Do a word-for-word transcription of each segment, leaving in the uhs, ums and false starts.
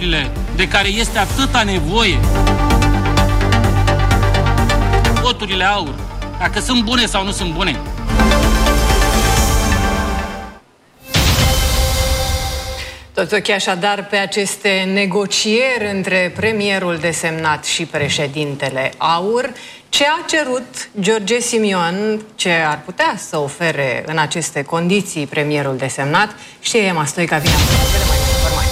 voturile de care este atâta nevoie. Voturile aur, dacă sunt bune sau nu sunt bune. Toți ochii așadar pe aceste negocieri între premierul desemnat și președintele AUR. Ce a cerut George Simion, ce ar putea să ofere în aceste condiții premierul desemnat? Știe Emma Stoica, vine acum cu cele mai multe informații.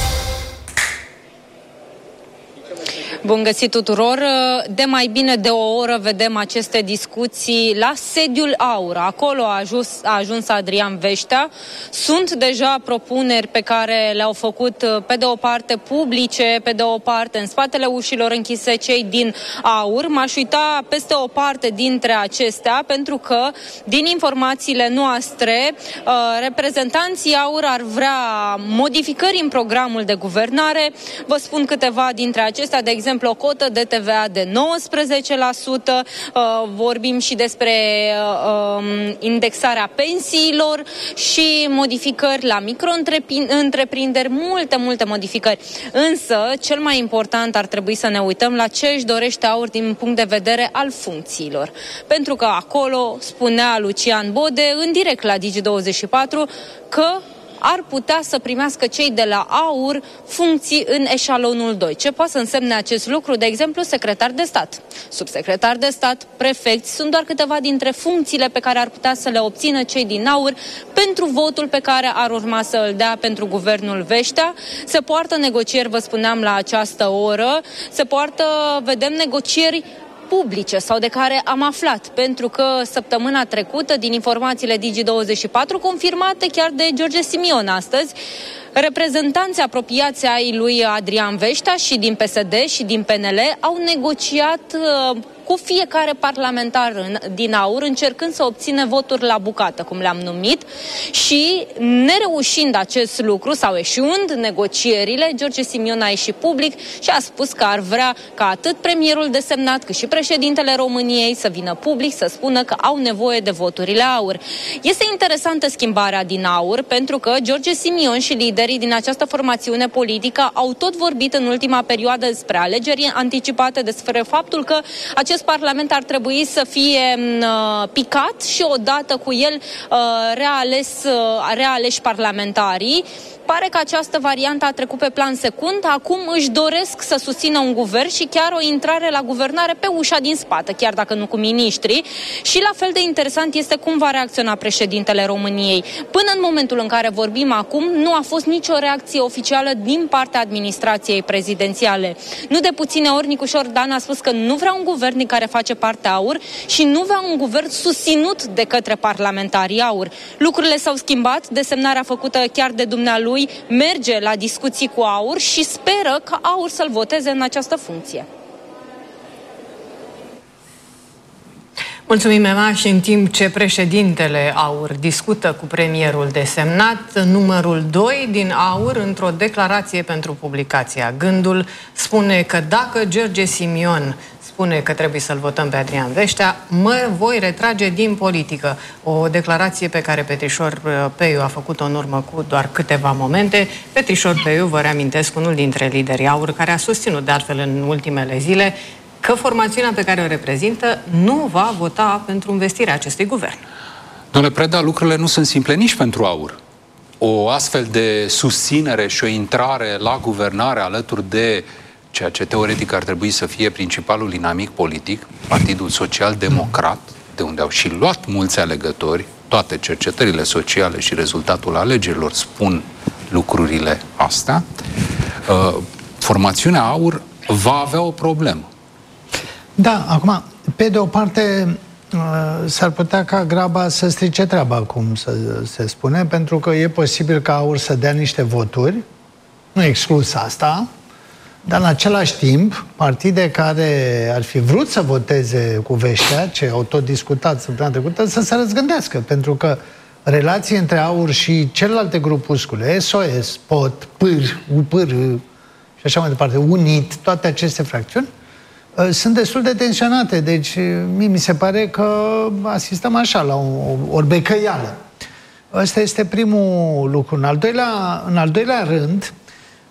Bun găsit tuturor! De mai bine de o oră vedem aceste discuții la sediul AUR. Acolo a ajuns, a ajuns Adrian Veștea. Sunt deja propuneri pe care le-au făcut pe de o parte publice, pe de o parte în spatele ușilor închise cei din AUR. M-aș uita peste o parte dintre acestea, pentru că din informațiile noastre reprezentanții AUR ar vrea modificări în programul de guvernare. Vă spun câteva dintre acestea, de exemplu o cotă de T V A de nouăsprezece la sută, uh, vorbim și despre uh, indexarea pensiilor și modificări la micro-întreprinderi, multe, multe modificări. Însă, cel mai important ar trebui să ne uităm la ce își dorește AUR din punct de vedere al funcțiilor. Pentru că acolo spunea Lucian Bode, în direct la Digi douăzeci și patru, că ar putea să primească cei de la AUR funcții în eșalonul doi. Ce poate să însemne acest lucru? De exemplu, secretar de stat, subsecretar de stat, prefecți, sunt doar câteva dintre funcțiile pe care ar putea să le obțină cei din AUR pentru votul pe care ar urma să îl dea pentru guvernul Veștea. Se poartă negocieri, vă spuneam, la această oră, se poartă, vedem, negocieri publice sau de care am aflat, pentru că săptămâna trecută, din informațiile Digi douăzeci și patru, confirmate chiar de George Simion astăzi, reprezentanții apropiați ai lui Adrian Veștea și din P S D și din P N L au negociat uh, cu fiecare parlamentar în, din AUR, încercând să obțină voturi la bucată, cum le-am numit, și nereușind acest lucru sau eșuând negocierile, George Simion a ieșit public și a spus că ar vrea ca atât premierul desemnat cât și președintele României să vină public să spună că au nevoie de voturile AUR. Este interesantă schimbarea din AUR, pentru că George Simion și liderii din această formațiune politică au tot vorbit în ultima perioadă despre alegeri anticipate, despre faptul că acest Acest parlament ar trebui să fie uh, picat și odată cu el uh, reales, uh, realeși parlamentarii. Pare că această variantă a trecut pe plan secund, acum își doresc să susțină un guvern și chiar o intrare la guvernare pe ușa din spate, chiar dacă nu cu miniștrii. Și la fel de interesant este cum va reacționa președintele României. Până în momentul în care vorbim acum, nu a fost nicio reacție oficială din partea administrației prezidențiale. Nu de puține ori Nicușor Dan a spus că nu vrea un guvern din care face parte AUR și nu vrea un guvern susținut de către parlamentarii AUR. Lucrurile s-au schimbat, desemnarea făcută chiar de dumnealui merge la discuții cu AUR și speră că AUR să-l voteze în această funcție. Mulțumim, Emma. Și în timp ce președintele AUR discută cu premierul desemnat, numărul doi din AUR, într-o declarație pentru publicația Gândul, spune că dacă George Simion spune că trebuie să-l votăm pe Adrian Veștea, mă voi retrage din politică. O declarație pe care Petrișor Peiu a făcut-o în urmă cu doar câteva momente. Petrișor Peiu, vă reamintesc, unul dintre liderii AUR, care a susținut de altfel în ultimele zile că formațiunea pe care o reprezintă nu va vota pentru învestirea acestui guvern. Domnule Preda, lucrurile nu sunt simple nici pentru AUR. O astfel de susținere și o intrare la guvernare alături de ceea ce teoretic ar trebui să fie principalul inamic politic, Partidul Social-Democrat, de unde au și luat mulți alegători, toate cercetările sociale și rezultatul alegerilor spun lucrurile astea, formațiunea AUR va avea o problemă. Da, acum, pe de o parte, s-ar putea ca graba să strice treaba, cum să se spune, pentru că e posibil ca AUR să dea niște voturi, nu exclus asta, dar în același timp, partide care ar fi vrut să voteze cu Veștea, ce au tot discutat săptămâna trecută, să se răzgândească, pentru că relații între AUR și celelalte grupuscule, S O S, P O T, P R, U P R și așa mai departe, UNIT, toate aceste fracțiuni, sunt destul de tensionate, deci mie mi se pare că asistăm așa la o orbecăială. Ăsta este primul lucru. În al doilea, în al doilea rând,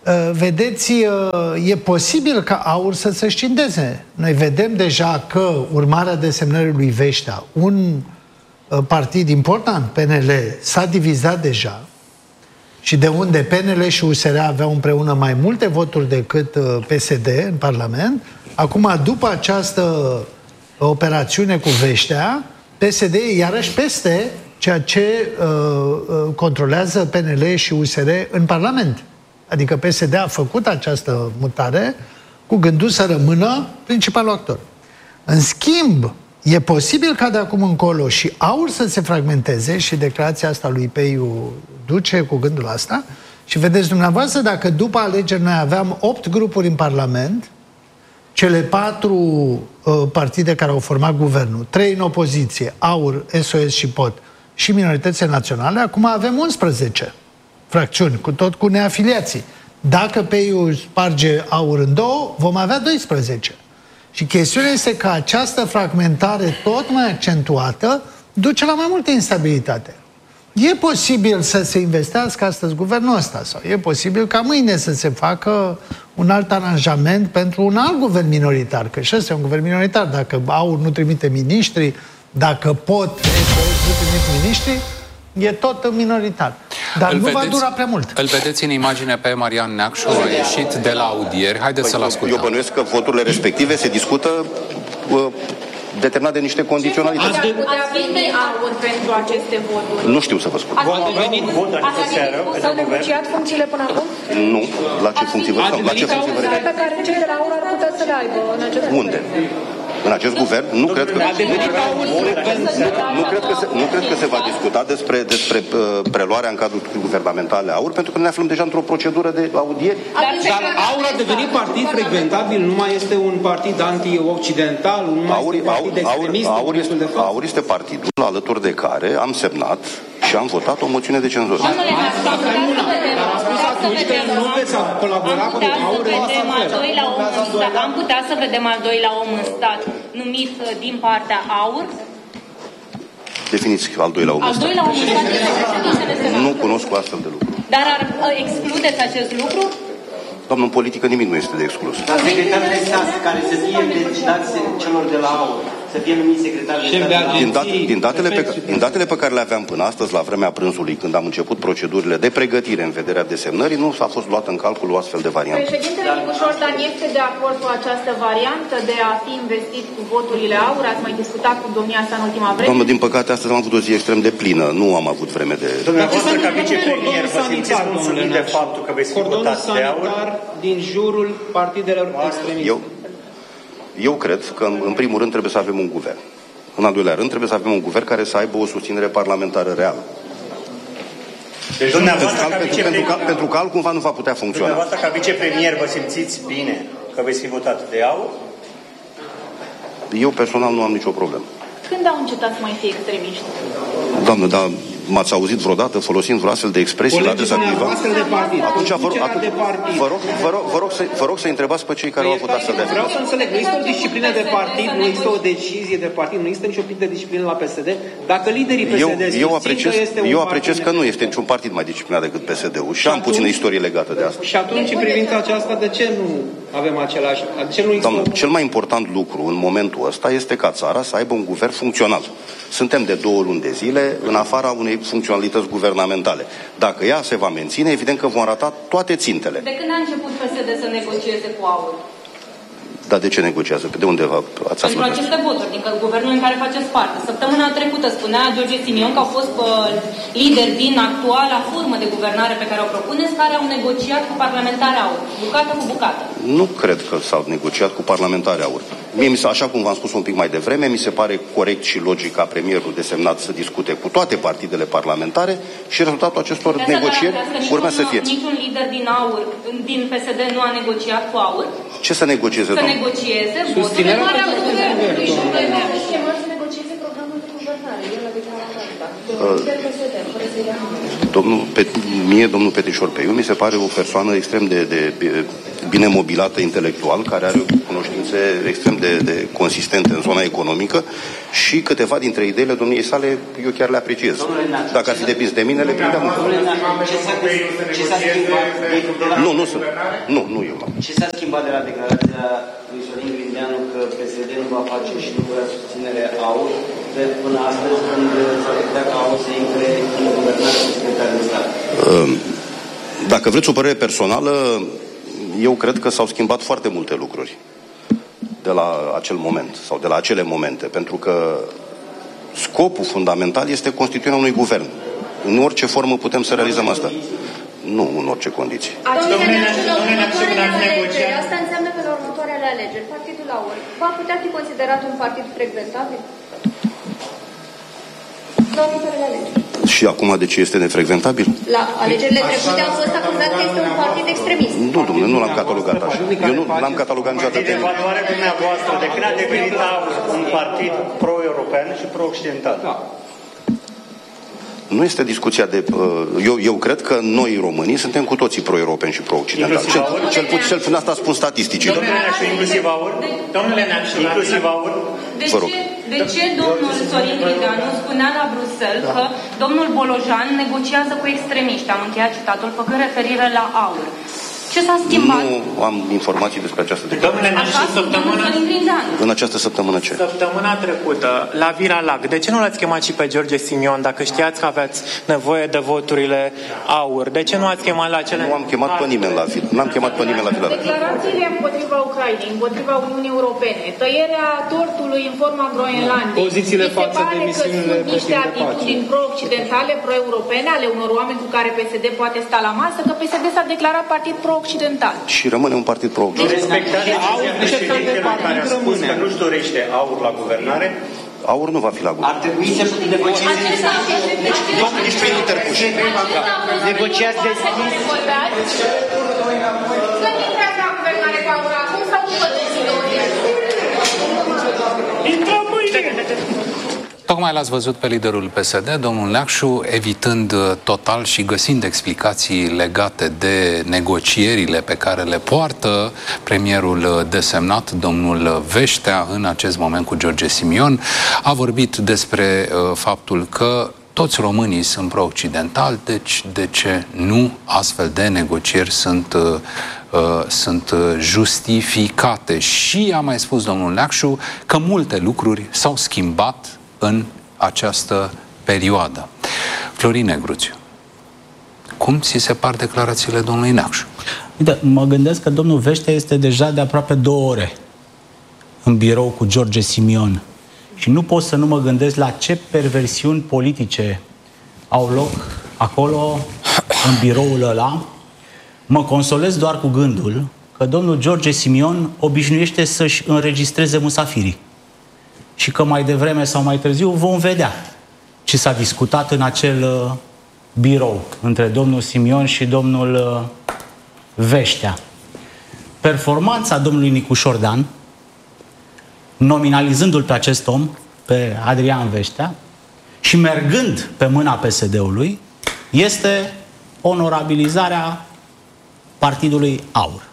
vedeți, e posibil ca AUR să se scindeze. Noi vedem deja că, urmare a desemnării lui Veștea, un partid important, P N L, s-a divizat deja, și de unde P N L și U S R aveau împreună mai multe voturi decât P S D în Parlament. Acum, după această operațiune cu Veștea, P S D e iarăși peste ceea ce uh, controlează P N L și U S R în Parlament. Adică P S D a făcut această mutare cu gândul să rămână principalul actor. În schimb, e posibil ca de acum încolo și AUR să se fragmenteze, și declarația asta lui Peiu duce cu gândul asta. Și vedeți dumneavoastră, dacă după alegeri noi aveam opt grupuri în Parlament, cele patru uh, partide care au format guvernul, trei în opoziție, AUR, S O S și P O T, și minoritățile naționale, acum avem unsprezece fracțiuni, cu tot cu neafiliații. Dacă Peiu sparge AUR în două, vom avea doisprezece. Și chestiunea este că această fragmentare tot mai accentuată duce la mai multă instabilitate. E posibil să se investească astăzi guvernul ăsta, sau e posibil ca mâine să se facă un alt aranjament pentru un alt guvern minoritar, că și ăsta e un guvern minoritar. Dacă AUR nu trimite miniștri, dacă P O T, S O S nu trimite miniștri, e tot minoritar. Dar îl nu vedeți, va dura prea mult. Îl vedeți în imagine pe Marian Neacșu, a ieșit de la audieri. Haideți păi, să-l ascultăm. Eu bănuiesc că voturile respective se discută uh, determinat de niște condiționalități. Ați putea veni AUR pentru aceste voturi? Nu știu să vă spun. Vom avea un vot această seară. S-au negociat funcțiile până acum? Nu. La ce funcții vă stăm? La ce funcții vă referim? Pe care cei de la AUR ar putea să le aibă în acest moment. Unde? În acest guvern? Nu cred că... Nu cred că se, nu cred că se va discuta despre, despre uh, preluarea în cadrul guvernamentale AUR, pentru că ne aflăm deja într-o procedură de audieri. Dar AUR a devenit partid frecventabil, nu mai este un partid anti-occidental, nu mai AUR, este un partid AUR, extremist. AUR, este, AUR este partidul alături de care am semnat și am votat o moțiune de cenzură. Domnule, Dar a spus atunci că nu veți colabora cu AUR în asta. Am putea să vedem al doilea om în stat numit din partea AUR? Definiți al doilea om în stat. Al doilea om în stat este președintele. Nu cunosc o astfel de lucru. Dar ar excludeți acest lucru? Doamnă, în politică nimic nu este de exclus. Secretarul de stat care să fie destinați celor de la AUR, să fie numit secretar de stat. Din, dat, din, datele pe, din datele pe care le aveam până astăzi, la vremea prânzului, când am început procedurile de pregătire în vederea desemnării, nu s-a fost luat în calcul o astfel de variantă. Președintele Nicușor Dan este de acord cu această variantă de a fi investit cu voturile AUR? Ați mai discutat cu domnia asta în ultima vreme? Doamnă, din păcate, astăzi am avut o zi extrem de plină. Nu am avut vreme de... Dumneavoastră, ca vicepremier, vă simțiți mulțumit de faptul că veți fi votat de AUR? Din jurul partidelor extremiste. Eu, eu cred că, în, în primul rând, trebuie să avem un guvern. În al doilea rând, trebuie să avem un guvern care să aibă o susținere parlamentară reală. Deci, pentru, că, pentru, pentru, că, pentru că altcumva nu va putea funcționa. Dumneavoastră, ca vicepremier, vă simțiți bine că veți fi votat de AUR? Eu, personal, nu am nicio problemă. Când au încetat să mai fie extremiști? Doamnă, dar m-ați auzit vreodată folosind vreo astfel de expresii la adresa cuiva? Atunci vă rog, atunci, vă, rog, vă, rog, vă, rog să, vă rog să întrebați pe cei care au avut astfel de Vreau să înțeleg, nu există o disciplină de partid, nu există o decizie de partid, nu există nicio pic de disciplină la P S D. Dacă liderii P S D eu, eu apreciez, că este un eu apreciez că nu este niciun partid mai disciplinat decât P S D-ul și am puțină istorie legată de asta. Și atunci, în privința aceasta, de ce nu avem același... De ce nu există... Doamnă, cel mai important lucru în momentul ăsta este ca țara să aibă un guvern funcțional. Suntem de două luni de zile în afara unei funcționalități guvernamentale. Dacă ea se va menține, evident că vom rata toate țintele. De când a început P S D să negocieze cu AUR? Dar de ce negociază? De unde ați Pentru aceste voturi, din guvernul în care faceți parte. Săptămâna trecută spunea George Simion că au fost uh, lideri din actuala formă de guvernare pe care o propuneți, care au negociat cu parlamentari AUR, bucată cu bucată. Nu cred că s-au negociat cu parlamentari AUR. Mie, așa cum v-am spus un pic mai devreme, mi se pare corect și logic ca premierul desemnat să discute cu toate partidele parlamentare și rezultatul acestor de negocieri urmează să fie. Niciun lider din AUR, din P S D, nu a negociat cu AUR? Ce să negocieze, Să doamnă? negocieze voturile. Domnul, pe, mie, domnul Petrișor Peiu, mi se pare o persoană extrem de, de bine mobilată intelectual, care are cunoștințe extrem de, de consistente în zona economică și câteva dintre ideile domniei sale eu chiar le apreciez. Dacă ar fi depins de mine, le prindeam. Ce s-a schimbat? Nu, nu sunt. Nu, nu eu. Ce s-a schimbat de la declarația lui Sorin Grindeanu că P S D nu va face și nu vrea susținere A U R de până astăzi când s-a putea ca A U R să intre în guvernare cu secretarul de stat? Dacă vreți o părere personală, eu cred că s-au schimbat foarte multe lucruri de la acel moment sau de la acele momente, pentru că scopul fundamental este constituirea unui guvern. În orice formă putem să realizăm asta. Nu în orice condiții. Asta înseamnă că la următoarele alegeri, Partidul A U R va putea fi considerat un partid frecventabil? La următoarele alegeri. Și acum de ce este nefrecventabil? La alegerile trecute am fost acuzat că este un partid extremist. Nu, domnule, nu l-am catalogat așa. Eu nu l-am catalogat niciodată. De evaluare dumneavoastră, de când a devenit A U R un partid pro-european și pro-occidental? Nu este discuția de... Eu, eu cred că noi, românii, suntem cu toții pro-europeni și pro-occidentali. Cel, cel, cel, cel până asta spun statisticile. Domnule Neacșu, inclusiv A U R? Domnule Neacșu, inclusiv A U R? De ce, de ce domnul Sorin Grindeanu spunea la Bruxelles că domnul Bolojan negociază cu extremiști? Am încheiat citatul făcând referire la A U R. Ce s-a schimbat? Nu am informații despre această Domnule Neacșu, săptămâna... În această săptămână ce? Săptămâna trecută, la Vira Lag, de ce nu l-ați chemat și pe George Simion, dacă știați că aveați nevoie de voturile A U R? De ce nu ați chemat la cele... Nu am chemat pe nimeni la Vira. N-am chemat pe nimeni la Vira Lag. Declarațiile împotriva Ucrainei, împotriva Uniunii Europene, tăierea tortului în forma Groenlandei. Pozițiile față de misiunile sunt niște atitudini pro-occidentale, pro-europene ale unor oameni cu care P S D poate sta la masă, că P S D s-a declarat partid pro-occidental. Și rămâne un partid pro-occidental. Respectați decizia președintelui care a spus că nu-și dorește A U R la guvernare? A U R nu va fi la guvernare. Ar trebui să negocieze... Nici pe interpuși. Negociați deschis. Să nu intrați la guvernare cu A U R acum sau după decizia? Intrăm mâine! Tocmai l-ați văzut pe liderul P S D, domnul Neacșu, evitând total și găsind explicații legate de negocierile pe care le poartă premierul desemnat, domnul Veștea, în acest moment cu George Simion. A vorbit despre uh, faptul că toți românii sunt pro-occidentali, deci de ce nu astfel de negocieri sunt, uh, uh, sunt justificate. Și a mai spus domnul Neacșu că multe lucruri s-au schimbat în această perioadă. Florin Negruțiu, cum ți se par declarațiile domnului Neacșu? Uite, mă gândesc că domnul Veștea este deja de aproape două ore în birou cu George Simion și nu pot să nu mă gândesc la ce perversiuni politice au loc acolo, în biroul ăla. Mă consolez doar cu gândul că domnul George Simion obișnuiește să-și înregistreze musafirii și că mai devreme sau mai târziu vom vedea ce s-a discutat în acel uh, birou între domnul Simion și domnul uh, Veștea. Performanța domnului Nicușor Dan, nominalizându-l pe acest om, pe Adrian Veștea, și mergând pe mâna P S D-ului, este onorabilizarea partidului A U R.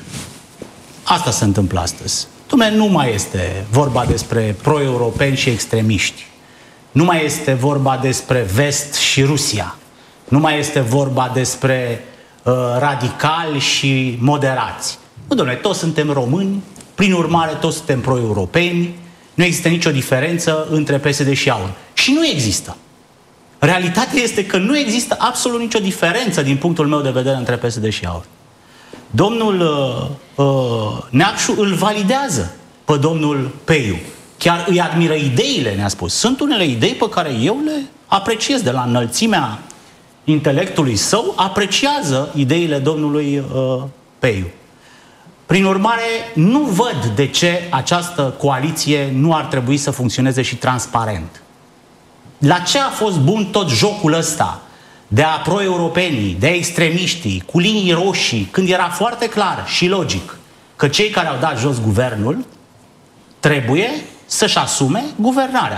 Asta se întâmplă astăzi. Dumnezeu, nu mai este vorba despre pro-europeni și extremiști. Nu mai este vorba despre Vest și Rusia. Nu mai este vorba despre uh, radicali și moderați. Nu, domnule, toți suntem români, prin urmare toți suntem pro-europeni, nu există nicio diferență între P S D și A U R. Și nu există. Realitatea este că nu există absolut nicio diferență din punctul meu de vedere între P S D și A U R. Domnul uh, uh, Neacșu îl validează pe domnul Peiu. Chiar îi admiră ideile, ne-a spus. Sunt unele idei pe care eu le apreciez de la înălțimea intelectului său, apreciază ideile domnului uh, Peiu. Prin urmare, nu văd de ce această coaliție nu ar trebui să funcționeze și transparent. La ce a fost bun tot jocul ăsta de a pro-europenii, de a extremiștii, cu linii roșii, când era foarte clar și logic că cei care au dat jos guvernul trebuie să-și asume guvernarea.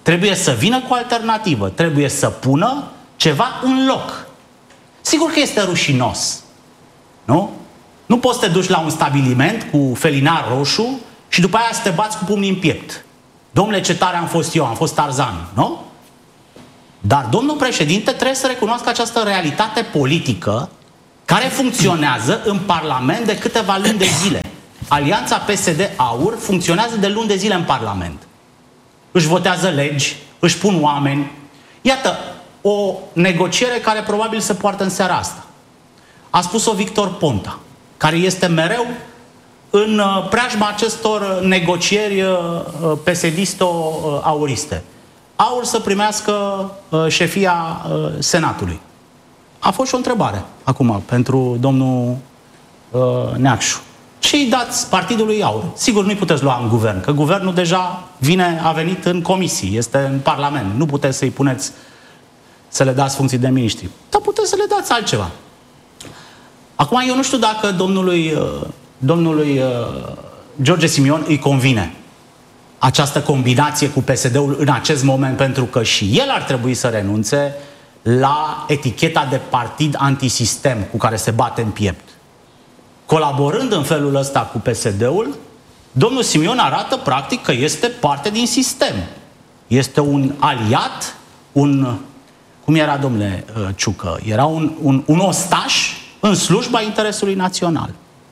trebuie să vină cu alternativă, trebuie să pună ceva în loc. Sigur că este rușinos, nu? Nu poți să te duci la un stabiliment cu felinar roșu și după aia să te bați cu pumnii în piept. Domnule, ce tare am fost eu, am fost Tarzan, nu? Dar domnul președinte trebuie să recunoască această realitate politică care funcționează în Parlament de câteva luni de zile. Alianța P S D-AUR funcționează de luni de zile în Parlament. Își votează legi, își pun oameni. Iată, o negociere care probabil se poartă în seara asta. A spus-o Victor Ponta, care este mereu în preajma acestor negocieri P S D-isto-auriste. AUR să primească șefia Senatului. A fost și o întrebare acum pentru domnul Neacșu. Ce-i dați partidului AUR? Sigur, nu-i puteți lua în guvern, că guvernul deja vine, a venit în comisii, este în Parlament. Nu puteți să-i puneți, să le dați funcții de miniștri. Dar puteți să le dați altceva. Acum, eu nu știu dacă domnului, domnului George Simion îi convine această combinație cu P S D-ul în acest moment, pentru că și el ar trebui să renunțe la eticheta de partid antisistem cu care se bate în piept. Colaborând în felul ăsta cu P S D-ul, domnul Simion arată practic că este parte din sistem. Este un aliat, un... Cum era, domnule Ciucă? Era un, un, un ostaș în slujba interesului național.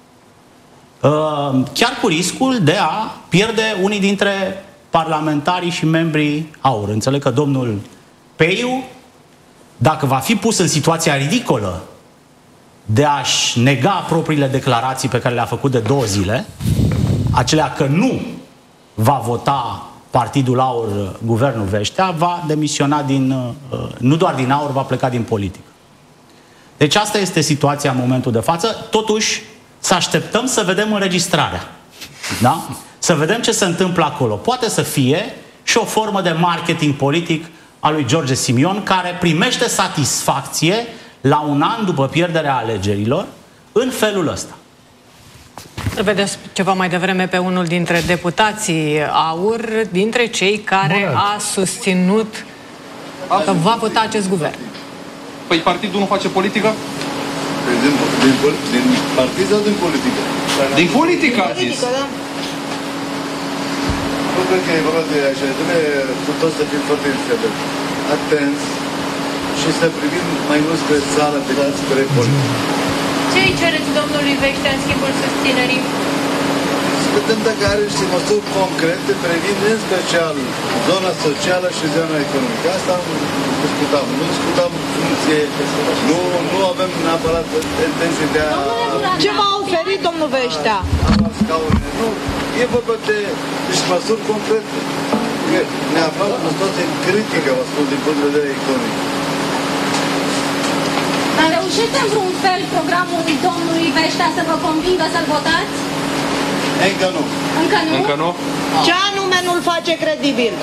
Chiar cu riscul de a pierde unii dintre parlamentarii și membrii AUR. Înțeleg că domnul Peiu, dacă va fi pus în situația ridicolă de a-și nega propriile declarații pe care le-a făcut de două zile, acelea că nu va vota Partidul AUR, guvernul Veștea, va demisiona din, nu doar din AUR, va pleca din politică. Deci asta este situația în momentul de față. Totuși, să așteptăm să vedem înregistrarea. Da? Să vedem ce se întâmplă acolo. Poate să fie și o formă de marketing politic a lui George Simion, care primește satisfacție la un an după pierderea alegerilor în felul ăsta. Vedeți ceva mai devreme pe unul dintre deputații AUR, dintre cei care Bună. a susținut că va vota acest guvern. Păi partidul nu face politică? Din, din, din partid sau din politică? Din politică, a zis. Da. Nu cred că e vorba de așa. Trebuie cu toți să fim foarte atenți și să privim mai mult spre țară decât spre politică. Ce îi cereți domnului Veștea în schimbul susținerii? Să vedem dacă are niște măsuri concrete privind în special zona socială și zona economică. Asta discutam. Nu discutam funcție, nu, nu avem neapărat intenție de a... Ce v-a oferit domnul Veștea? Nu, e vorba de niște măsuri concrete. Ne aflăm în o situație critică, vă spun, din punct de vedere economic. A reușit în vreun fel programul domnului Veștea să vă convingă să-l votați? Încă nu. Încă nu? Încă nu? Ce anume nu-l face credibil?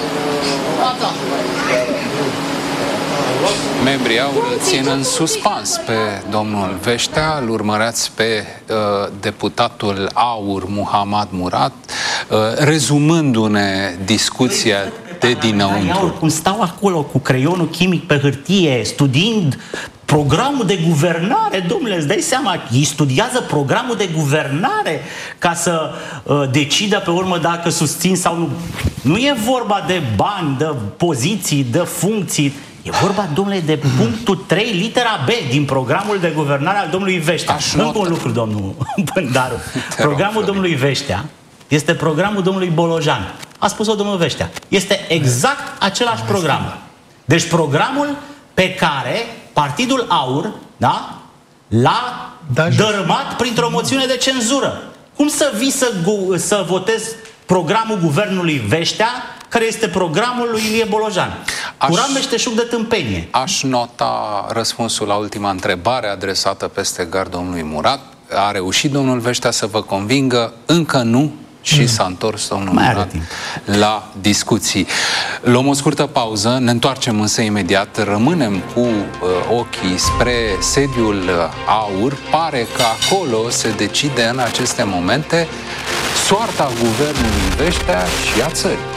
Membrii AUR îl țin în suspans pe domnul Veștea, îl urmăreați pe uh, deputatul AUR Muhammad Murad, uh, rezumându-ne discuția de dinăuntru. Cum stau acolo cu creionul chimic pe hârtie, studiind programul de guvernare, domnule, îți dai seama, ei studiază programul de guvernare ca să uh, decidă pe urmă dacă susțin sau nu. Nu e vorba de bani, de poziții, de funcții. E vorba, domnule, de punctul trei, litera B din programul de guvernare al domnului Veștea. Încă un lucru, domnul Bândaru. Programul domnului Veștea este programul domnului Bolojan. A spus-o domnul Veștea. Este exact același program. Deci programul pe care Partidul AUR, da, l-a da, dărâmat printr-o moțiune de cenzură. Cum să vii să, să votezi programul guvernului Veștea, care este programul lui Ilie Bolojan? Aș, Curam meșteșug de tâmpenie. Aș nota răspunsul la ultima întrebare adresată peste gard domnului Murat. A reușit domnul Veștea să vă convingă? Încă nu. Și mm. s-a întors domnul Murat la discuții. Luăm o scurtă pauză, ne întoarcem însă imediat, rămânem cu uh, ochii spre sediul AUR. Pare că acolo se decide în aceste momente soarta guvernului Veștea și a țării.